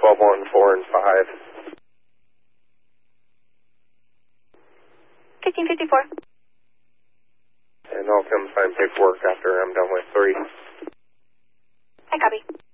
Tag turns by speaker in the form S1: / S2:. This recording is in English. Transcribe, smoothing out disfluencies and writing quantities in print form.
S1: 12, 1, 4, and 5.
S2: 1554.
S1: And I'll come sign paperwork after I'm done with 3.
S2: I copy.